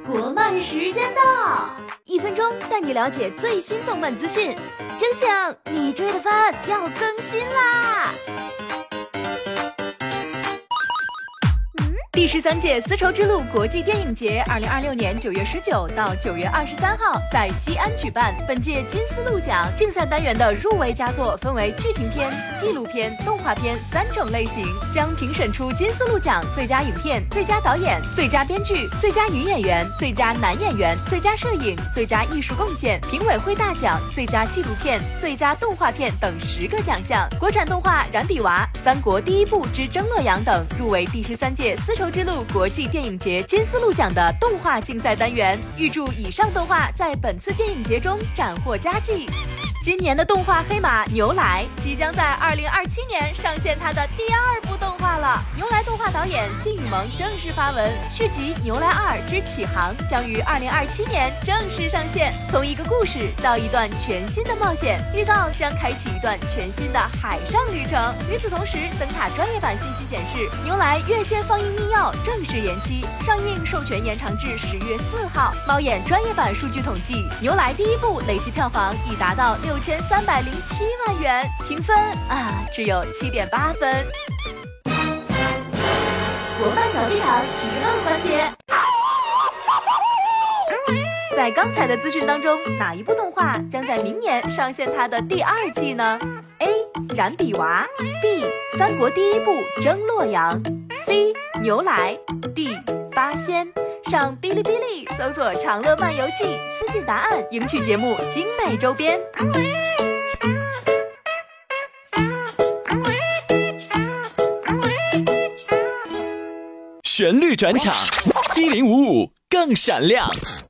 国漫时间到，1分钟带你了解最新动漫资讯。醒醒，你追的番要更新啦！第13届丝绸之路国际电影节2026年9月19到9月23号在西安举办。本届金丝鹿奖竞赛单元的入围佳作分为剧情片、纪录片、动画片3种类型，将评审出金丝鹿奖最佳影片、最佳导演、最佳编剧、最佳女演员、最佳男演员、最佳摄影、最佳艺术贡献、评委会大奖、最佳纪录片、最佳动画片等10个奖项。国产动画《燃比娃》、《三国第一部之争洛阳》等入围第13届丝绸之路国际电影节金丝鹿奖的动画竞赛单元。预祝以上动画在本次电影节中斩获佳绩。今年的动画黑马牛来即将在2027年上线它的第2部动画了。牛来动画导演信宇萌正式发文，续集《牛来2之启航》将于2027年正式上线，从一个故事到一段全新的冒险，预告将开启一段全新的海上旅程。与此同时，灯塔专业版信息显示，牛来院线放映密钥正式延期，上映授权延长至10月4号。猫眼专业版数据统计，牛来第1部累计票房已达到6307万元，评分只有7.8分。国漫小剧场提问环节，在刚才的资讯当中，哪一部动画将在明年上线它的第2季呢？ A. 燃比娃， B. 三国第一部争洛阳， C. 牛来， D. 八仙。上哔哩哔哩搜索长乐漫游戏，私信答案赢取节目精美周边。 旋律转场，1055更闪亮。